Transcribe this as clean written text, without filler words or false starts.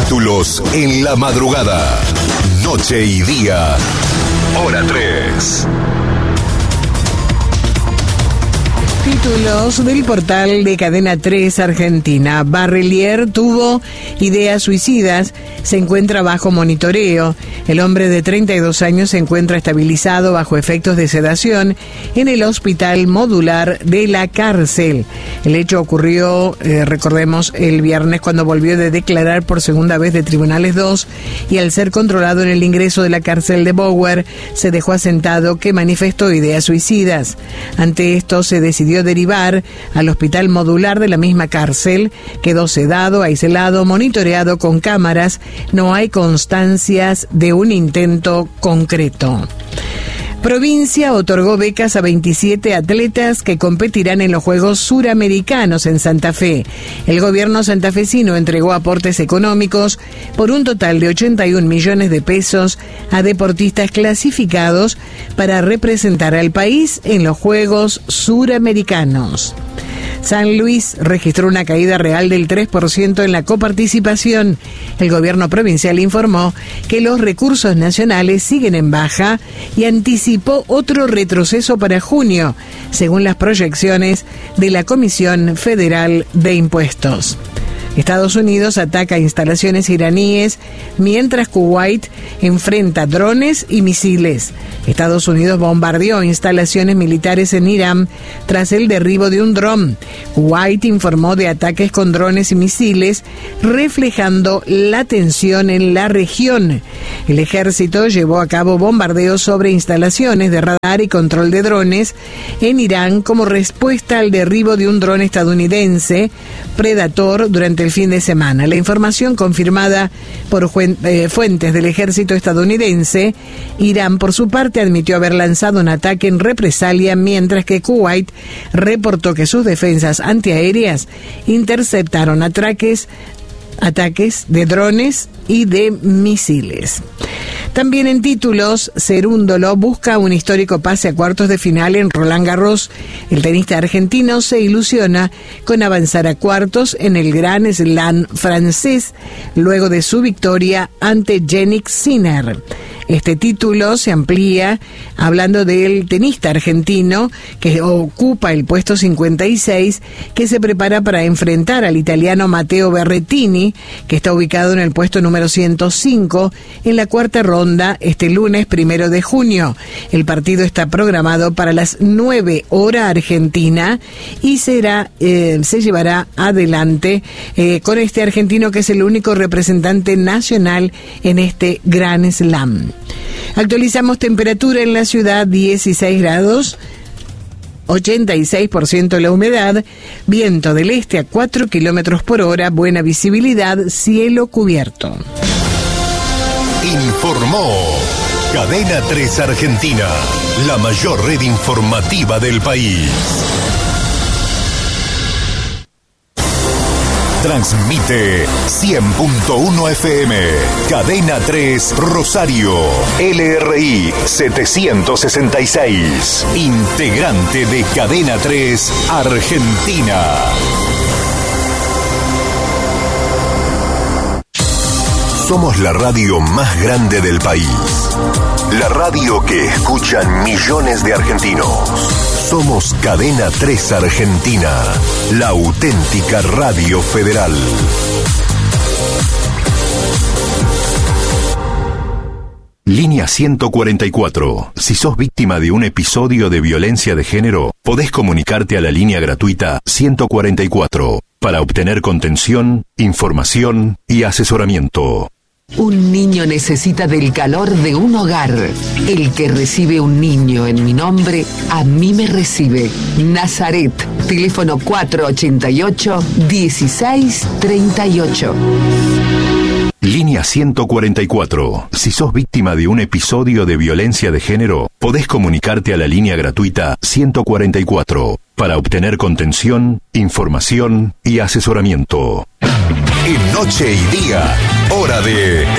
Títulos en la madrugada. Noche y día. Hora 3. Títulos del portal de Cadena 3 Argentina. Barrelier tuvo ideas suicidas, se encuentra bajo monitoreo. El hombre de 32 años se encuentra estabilizado bajo efectos de sedación en el hospital modular de la cárcel. El hecho ocurrió, recordemos, el viernes cuando volvió de declarar por segunda vez de Tribunales 2 y al ser controlado en el ingreso de la cárcel de Bower, se dejó asentado que manifestó ideas suicidas. Ante esto se decidió derivar al hospital modular de la misma cárcel. Quedó sedado, aislado, monitoreado con cámaras. No hay constancias de un intento concreto. Provincia otorgó becas a 27 atletas que competirán en los Juegos Suramericanos en Santa Fe. El gobierno santafesino entregó aportes económicos por un total de 81 millones de pesos a deportistas clasificados para representar al país en los Juegos Suramericanos. San Luis registró una caída real del 3% en la coparticipación. El gobierno provincial informó que los recursos nacionales siguen en baja y anticipó otro retroceso para junio, según las proyecciones de la Comisión Federal de Impuestos. Estados Unidos ataca instalaciones iraníes mientras Kuwait enfrenta drones y misiles. Estados Unidos bombardeó instalaciones militares en Irán tras el derribo de un dron. Kuwait informó de ataques con drones y misiles, reflejando la tensión en la región. El ejército llevó a cabo bombardeos sobre instalaciones de radar y control de drones en Irán como respuesta al derribo de un dron estadounidense Predator durante el fin de semana. La información confirmada por fuentes del ejército estadounidense. Irán, por su parte, admitió haber lanzado un ataque en represalia, mientras que Kuwait reportó que sus defensas antiaéreas interceptaron ataques de drones y de misiles. También en títulos, Cerúndolo busca un histórico pase a cuartos de final en Roland Garros. El tenista argentino se ilusiona con avanzar a cuartos en el Grand Slam francés luego de su victoria ante Jannik Sinner. Este título se amplía hablando del tenista argentino que ocupa el puesto 56, que se prepara para enfrentar al italiano Matteo Berrettini, que está ubicado en el puesto número 105 en la cuarta ronda este lunes 1 de junio. El partido está programado para las 9 hora argentina y se llevará adelante con este argentino, que es el único representante nacional en este Grand Slam. Actualizamos temperatura en la ciudad, 16 grados, 86% la humedad, viento del este a 4 kilómetros por hora, buena visibilidad, cielo cubierto. Informó Cadena 3 Argentina, la mayor red informativa del país. Transmite 100.1 FM, Cadena 3 Rosario, LRI 766, integrante de Cadena 3 Argentina. Somos la radio más grande del país. La radio que escuchan millones de argentinos. Somos Cadena 3 Argentina, la auténtica radio federal. Línea 144. Si sos víctima de un episodio de violencia de género, podés comunicarte a la línea gratuita 144 para obtener contención, información y asesoramiento. Un niño necesita del calor de un hogar. El que recibe un niño en mi nombre, a mí me recibe. Nazaret, teléfono 488-1638. Línea 144. Si sos víctima de un episodio de violencia de género, podés comunicarte a la línea gratuita 144 para obtener contención, información y asesoramiento. En Noche y Día, hora de